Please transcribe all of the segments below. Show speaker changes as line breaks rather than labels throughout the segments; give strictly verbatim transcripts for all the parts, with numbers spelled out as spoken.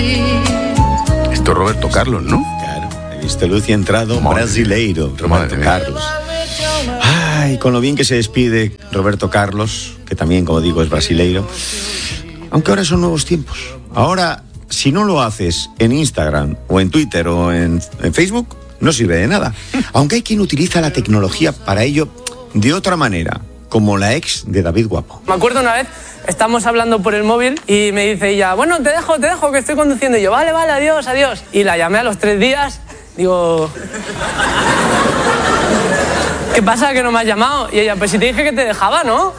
Esto es Roberto Carlos, ¿no?
Claro, he visto luz y entrado
Madre
brasileiro,
mía.
Roberto
Madre
Carlos. Ay, con lo bien que se despide Roberto Carlos, que también, como digo, es brasileiro. Aunque ahora son nuevos tiempos. Ahora, si no lo haces en Instagram o en Twitter o en, en Facebook, no sirve de nada. Aunque hay quien utiliza la tecnología para ello de otra manera, como la ex de David Guapo.
Me acuerdo una vez, estamos hablando por el móvil y me dice ella, bueno, te dejo, te dejo, que estoy conduciendo. Y yo, vale, vale, adiós, adiós. Y la llamé a los tres días, digo... ¿Qué pasa, que no me has llamado? Y ella, pues si te dije que te dejaba, ¿no?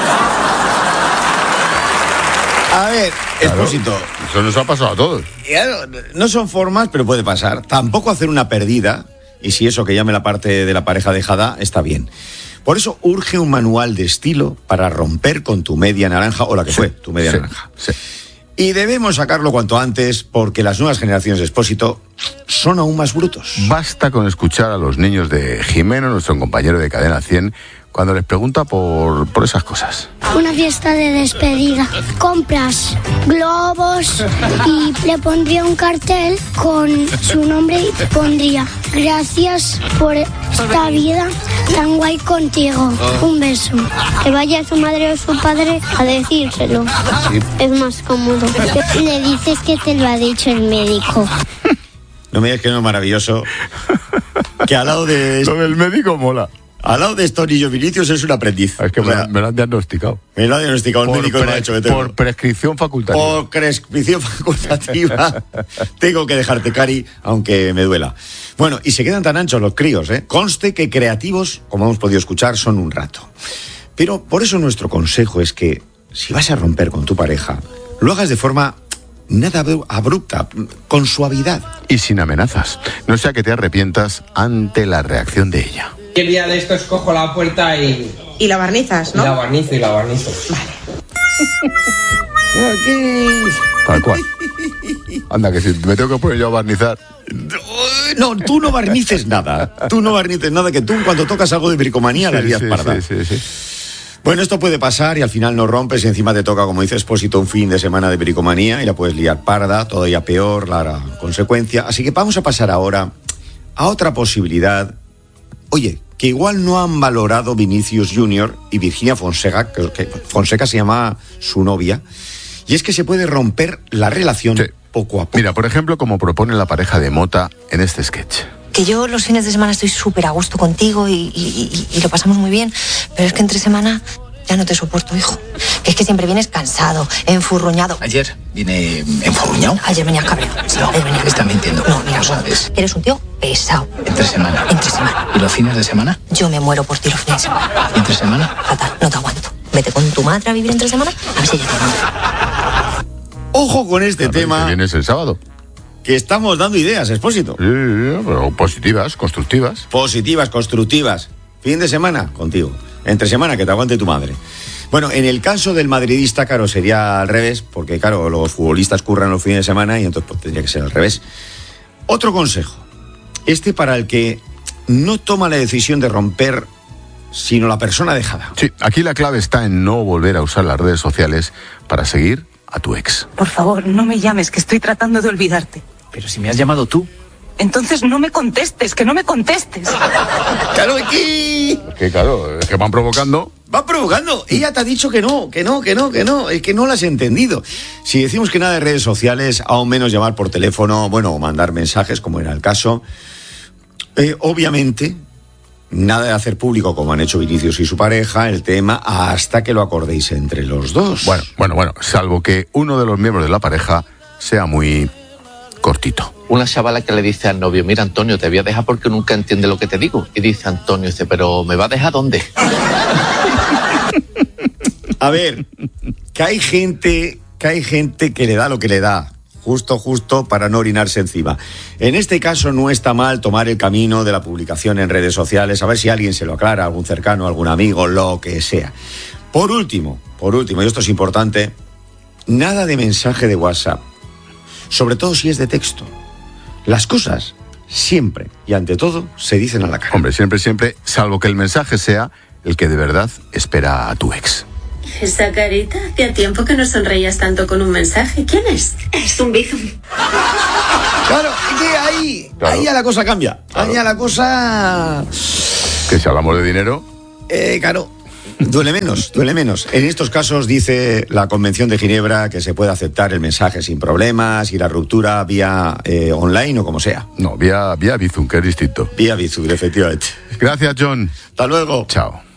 A ver,
Claro,
Expósito.
Eso nos ha pasado a todos.
No son formas, pero puede pasar. Tampoco hacer una perdida, y si eso que llame la parte de la pareja dejada, está bien. Por eso urge un manual de estilo para romper con tu media naranja, o la que
Sí,
fue, tu media
sí,
naranja.
sí.
Y debemos sacarlo cuanto antes, porque las nuevas generaciones de Expósito son aún más brutos.
Basta con escuchar a los niños de Jimeno, nuestro compañero de Cadena cien, cuando les pregunta por, por esas cosas.
Una fiesta de despedida. Compras globos y le pondría un cartel con su nombre y pondría gracias por esta vida tan guay contigo. Un beso. Que vaya su madre o su padre a decírselo.
Sí.
Es más cómodo. Le dices que te lo ha dicho el médico.
No me digas que no es maravilloso. Que al lado de...
Lo del médico mola.
Al lado de estos niños Vinicius es un aprendiz.
Es que
O
me,
sea,
me lo han diagnosticado.
me lo ha diagnosticado el
Por,
médico y me
pre-
ha dicho que tengo.
por prescripción facultativa.
Por prescripción facultativa. Tengo que dejarte, Cari, aunque me duela. Bueno, y se quedan tan anchos los críos, ¿eh? Conste que creativos, como hemos podido escuchar, son un rato. Pero por eso nuestro consejo es que, si vas a romper con tu pareja, lo hagas de forma nada abrupta, con suavidad.
Y sin amenazas. No sea que te arrepientas ante la reacción de ella.
El día de estos cojo la puerta y...
Y la barnizas, ¿no?
Y la barnizo y la barnizo.
Tal cual. Anda, que si me tengo que poner yo a barnizar.
No, tú no barnices nada. Tú no barnices nada, que tú cuando tocas algo de bricomanía la
Sí,
lías
sí,
parda.
sí, sí, sí.
Bueno, esto puede pasar y al final no rompes y encima te toca, como dice Expósito, un fin de semana de bricomanía y la puedes liar parda, todavía peor la consecuencia. Así que vamos a pasar ahora a otra posibilidad. Oye, que igual no han valorado Vinicius junior y Virginia Fonseca, que, que Fonseca se llama su novia, y es que se puede romper la relación
Sí.
poco a poco.
Mira, por ejemplo, como propone la pareja de Mota en este sketch.
Que yo los fines de semana estoy súper a gusto contigo y, y, y, y lo pasamos muy bien, pero es que entre semana ya no te soporto, hijo. Que es que siempre vienes cansado, enfurruñado.
Ayer vine enfurruñado.
Ayer venías cabreado. Sí,
No,
ayer venías
me estás mintiendo.
No, mira,
Lo sabes.
eres un tío pesado.
Entre semana.
Entre semana.
¿Y los fines de semana?
Yo me muero por ti los fines de semana.
¿Y entre semana?
Fatal, no te aguanto. Vete con tu madre a vivir entre semana, a ver si ella te aguanta.
Ojo con este
A ver, que
tema,
vienes el sábado.
que estamos dando ideas, Expósito.
Sí, sí, pero positivas, constructivas.
Positivas, constructivas. Fin de semana, contigo. Entre semana, que te aguante tu madre. Bueno, en el caso del madridista, claro, sería al revés, porque, claro, los futbolistas curran los fines de semana y entonces pues, tendría que ser al revés. Otro consejo. Este para el que no toma la decisión de romper, sino la persona dejada.
Sí, aquí la clave está en no volver a usar las redes sociales para seguir a tu ex.
Por favor, no me llames, que estoy tratando de olvidarte.
Pero si me has llamado tú.
Entonces no me contestes, que no me contestes.
¡Claro, aquí!
Que claro, es que van provocando.
Va provocando. Ella te ha dicho que no, que no, que no, que no. Es que no la has entendido. Si decimos que nada de redes sociales, aún menos llamar por teléfono, bueno, o mandar mensajes, como era el caso. Eh, obviamente, nada de hacer público, como han hecho Vinicius y su pareja, el tema, hasta que lo acordéis entre los dos.
Bueno, bueno, bueno, salvo que uno de los miembros de la pareja sea muy cortito.
Una chavala que le dice al novio, mira Antonio, te voy a dejar porque nunca entiende lo que te digo. Y dice Antonio, dice, pero ¿me va a dejar dónde?
A ver, que hay gente, que hay gente que le da lo que le da, justo, justo para no orinarse encima. En este caso no está mal tomar el camino de la publicación en redes sociales, a ver si alguien se lo aclara, algún cercano, algún amigo, lo que sea. Por último, por último, y esto es importante, nada de mensaje de WhatsApp, sobre todo si es de texto. Las cosas siempre y ante todo se dicen a la cara.
Hombre, siempre, siempre, salvo que el mensaje sea el que de verdad espera a tu ex.
Esa carita, hacía tiempo que no sonreías tanto con un mensaje. ¿Quién es?
Es un bizum.
Claro, es que ahí,
Claro.
ahí ya la cosa cambia.
Claro.
Ahí ya la cosa...
Que si hablamos de dinero...
Eh, claro, duele menos, duele menos. En estos casos dice la Convención de Ginebra que se puede aceptar el mensaje sin problemas y la ruptura vía eh, online o como sea.
No, vía, vía Bizum, que es distinto.
Vía Bizum, efectivamente.
Gracias, John.
Hasta luego.
Chao.